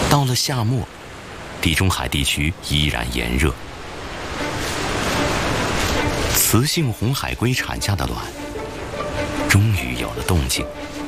到了夏末，地中海地区依然炎热，雌性红海龟产下的卵终于有了动静。